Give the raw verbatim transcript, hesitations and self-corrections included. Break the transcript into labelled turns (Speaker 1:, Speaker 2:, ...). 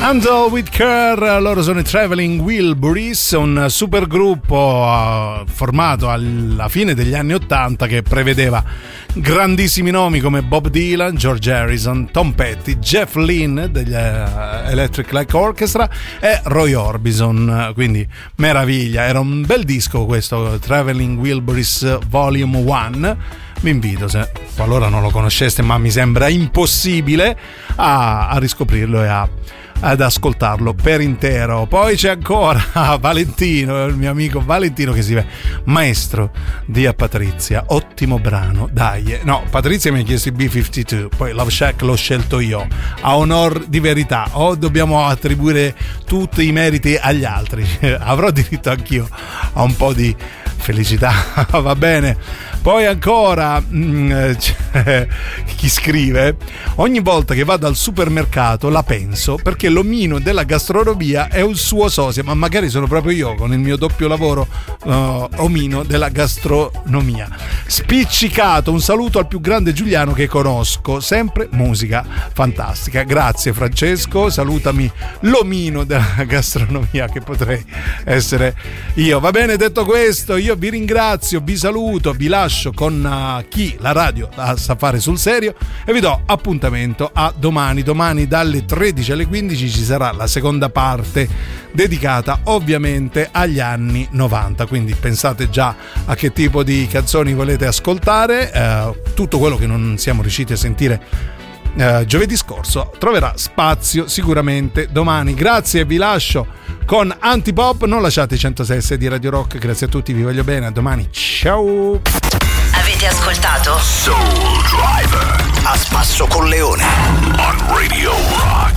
Speaker 1: Handle with Care, loro sono i Traveling Wilburys, un super gruppo uh, formato alla fine degli anni ottanta che prevedeva grandissimi nomi come Bob Dylan, George Harrison, Tom Petty, Jeff Lynne degli uh, Electric Light Orchestra e Roy Orbison, quindi meraviglia, era un bel disco questo Traveling Wilburys Volume uno. Vi invito, se qualora non lo conosceste, ma mi sembra impossibile, a, a riscoprirlo e a ad ascoltarlo per intero. Poi c'è ancora Valentino, il mio amico Valentino, che si vede maestro di A Patrizia, ottimo brano, dai. No, Patrizia mi ha chiesto il B cinquantadue, poi Love Shack l'ho scelto io a onor di verità, o dobbiamo attribuire tutti i meriti agli altri? Avrò diritto anch'io a un po' di felicità. Va bene. Poi ancora mh, c'è chi scrive: ogni volta che vado al supermercato la penso, perché l'omino della gastronomia è un suo sosia, ma magari sono proprio io con il mio doppio lavoro, uh, omino della gastronomia. Spiccicato, un saluto al più grande Giuliano che conosco, sempre musica fantastica. Grazie Francesco, salutami l'omino della gastronomia, che potrei essere io. Va bene, detto questo, io vi ringrazio, vi saluto, vi lascio con uh, chi la radio la sa fare sul serio e vi do appuntamento a domani. Domani dalle tredici alle quindici ci sarà la seconda parte dedicata ovviamente agli anni novanta, quindi pensate già a che tipo di canzoni volete ascoltare. Uh, tutto quello che non siamo riusciti a sentire Uh, giovedì scorso troverà spazio sicuramente domani. Grazie, vi lascio con Antipop, non lasciate i centosei di Radio Rock. Grazie a tutti, vi voglio bene, a domani, ciao.
Speaker 2: Avete ascoltato
Speaker 3: Soul Driver a spasso con Leone on Radio Rock.